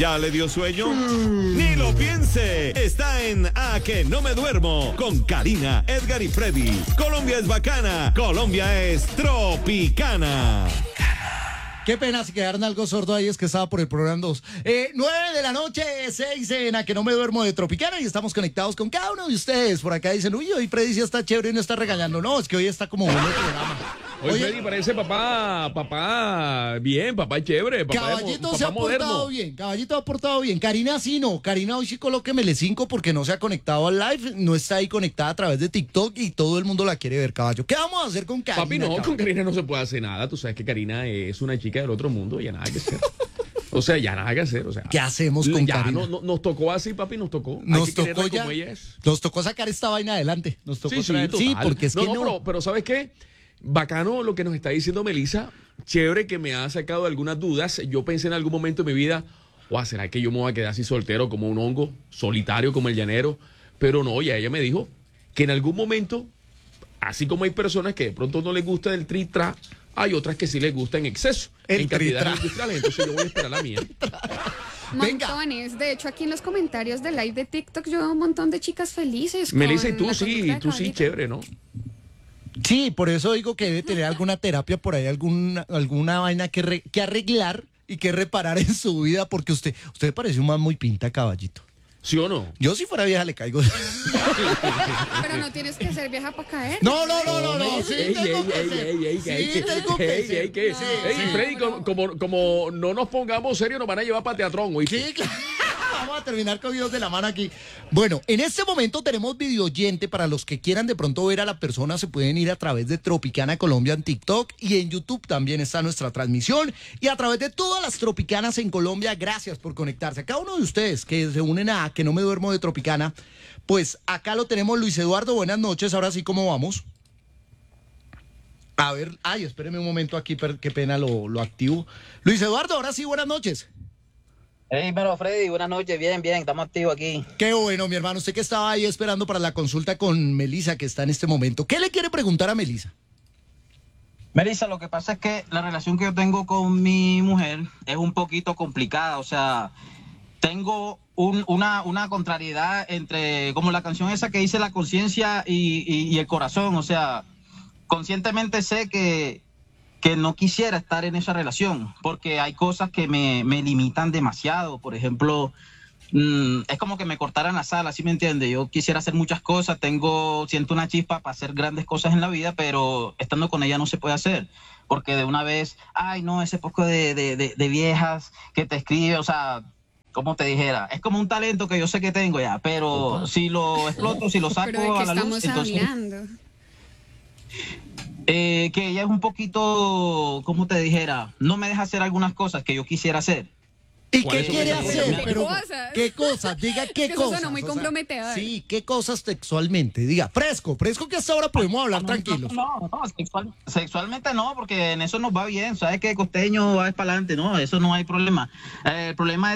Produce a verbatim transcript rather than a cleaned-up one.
¿Ya le dio sueño? Ni lo piense. Está en A que no me duermo con Karina, Edgar y Freddy. Colombia es bacana. Colombia es tropicana. Qué pena si quedaron algo sordo ahí, es que estaba por el programa dos. Eh, nueve de la noche, seis en A que no me duermo de Tropicana y estamos conectados con cada uno de ustedes. Por acá dicen, uy, hoy Freddy sí está chévere y no está regañando. No, es que hoy está como bueno el programa. Hoy Oye, Freddy parece papá, papá, bien, papá chévere, papá, Caballito papá se ha moderno. portado bien, Caballito ha portado bien. Karina sí no, Karina hoy sí colóquemele cinco porque no se ha conectado al live, no está ahí conectada a través de TikTok y todo el mundo la quiere ver, caballo. ¿Qué vamos a hacer con Karina? Papi, no, caballo? con Karina no se puede hacer nada. Tú sabes que Karina es una chica del otro mundo, ya nada que hacer. O sea, ya nada que hacer. O sea, ¿Qué hacemos con ya Karina? No, no, nos tocó así, papi, nos tocó. Nos Hay que tocó quererla ya, como ella es. nos tocó sacar esta vaina adelante. Nos tocó Sí, sí, traer- total. sí, porque es no, que no. no, Pero, pero ¿sabes qué? Bacano lo que nos está diciendo Melissa. Chévere que me ha sacado algunas dudas. Yo pensé en algún momento de mi vida, o ¿será que yo me voy a quedar así soltero como un hongo, solitario como el llanero? Pero no, ya ella me dijo que en algún momento, así como hay personas que de pronto no les gusta el tri-tra, hay otras que sí les gusta en exceso, El en cantidades tri-tra. industriales. Entonces yo voy a esperar la mía. Venga. Montones. De hecho, aquí en los comentarios del live de TikTok yo veo un montón de chicas felices. Melissa, y con tú la sí, conducta de tú sí, Caballito. chévere, ¿no? Sí, por eso digo que debe tener alguna terapia por ahí, alguna, alguna vaina que, re- que arreglar y que reparar en su vida, porque usted, usted parece un man muy pinta, caballito. ¿Sí o no? Yo si fuera vieja le caigo. Pero no tienes que ser vieja para caer. No, no, no, no, no, sí Ey, tengo ey, que ey, ser. ey, ey, Sí ey, tengo que ey, ser. ey, que- Sí, ey, sí. Freddy, como, como, como no nos pongamos serios, nos van a llevar para teatrón, ¿oíste? Sí, claro. Vamos a terminar cogidos de la mano aquí. Bueno, en este momento tenemos video oyente. Para los que quieran de pronto ver a la persona, se pueden ir a través de Tropicana Colombia en TikTok y en YouTube también está nuestra transmisión. Y a través de todas las Tropicanas en Colombia, gracias por conectarse. A cada uno de ustedes que se unen a Que no me duermo de Tropicana, pues acá lo tenemos. Luis Eduardo, buenas noches. Ahora sí, ¿cómo vamos? A ver, ay, espéreme un momento aquí, per- qué pena lo, lo activo. Luis Eduardo, ahora sí, buenas noches. Hey, pero Freddy, buenas noches, bien, bien, estamos activos aquí. Qué bueno, mi hermano. Usted que estaba ahí esperando para la consulta con Melissa, que está en este momento. ¿Qué le quiere preguntar a Melissa? Melissa, lo que pasa es que la relación que yo tengo con mi mujer es un poquito complicada, o sea, tengo un- una, una contrariedad entre, como la canción esa que dice la conciencia y, y- y el corazón, o sea, conscientemente sé que, que no quisiera estar en esa relación, porque hay cosas que me, me limitan demasiado, por ejemplo... Mm, es como que me cortaran la sala, ¿sí me entiende? Yo quisiera hacer muchas cosas, tengo, siento una chispa para hacer grandes cosas en la vida, pero estando con ella no se puede hacer, porque de una vez, ay no, ese poco de, de, de, de viejas que te escribe, o sea, como te dijera, es como un talento que yo sé que tengo ya, pero si lo exploto, si lo saco Pero ¿de qué a la estamos luz, entonces... hablando? Eh, que ella es un poquito, como te dijera, no me deja hacer algunas cosas que yo quisiera hacer. ¿Y ¿Cuál qué es su quiere consejo? hacer? ¿Qué Pero, cosas? ¿qué cosas? Diga qué Eso cosas. suena muy o sea, comprometedor. sí, ¿qué cosas textualmente? Diga, fresco, fresco que hasta ahora podemos hablar No, tranquilos. No, no, no, sexual- sexualmente no, porque en eso nos va bien. Sabes que Costeño va para adelante, no, eso no hay problema. Eh, el problema es